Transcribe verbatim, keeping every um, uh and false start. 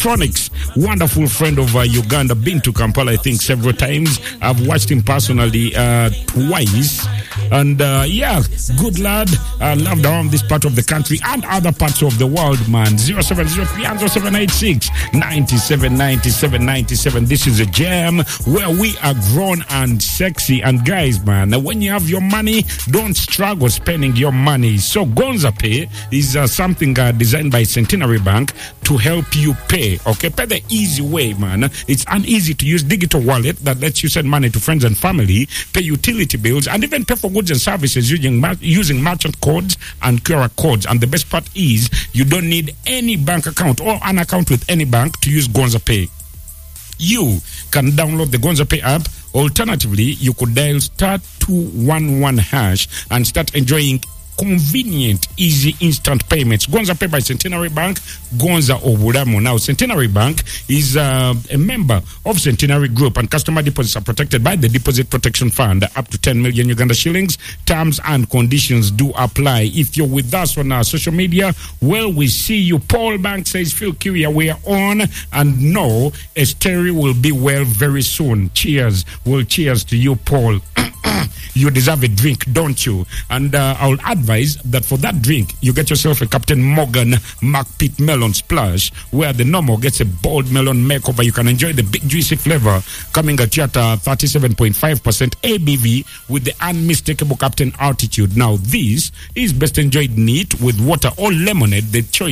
Electronics, wonderful friend of uh, Uganda, been to Kampala, I think, several times. I've watched him personally uh, twice. And uh, yeah, good lad. Uh, loved around this part of the country and other parts of the world, man. zero seven zero three zero seven eight six nine seven nine seven nine seven. This is a jam where we are grown and sexy. And guys, man, when you have your money, don't struggle spending your money. So Gonza Pay is uh, something uh, designed by Centenary Bank to help you pay. Okay, pay the easy way, man. It's an easy to use digital wallet that lets you send money to friends and family, pay utility bills, and even pay for goods and services using using merchant codes and Q R codes. And the best part is you don't need any bank account or an account with any bank to use Gonza Pay. You can download the Gonza Pay app. Alternatively, you could dial star two one one hash and start enjoying convenient, easy, instant payments. Gonza Pay by Centenary Bank, Gonza Oburamu. Now, Centenary Bank is uh, a member of Centenary Group, and customer deposits are protected by the Deposit Protection Fund, up to ten million Uganda shillings. Terms and conditions do apply. If you're with us on our social media, well, we see you. Paul Bank says, Phil Kiria, we are on, and no, Esteri will be well very soon. Cheers. Well, cheers to you, Paul. You deserve a drink, don't you? And uh, I'll advise that for that drink, you get yourself a Captain Morgan McPeat Melon Splash, where the normal gets a bold melon makeover. You can enjoy the big juicy flavor coming at you at uh, thirty-seven point five percent A B V with the unmistakable Captain Altitude. Now, this is best enjoyed neat with water or lemonade, the choice.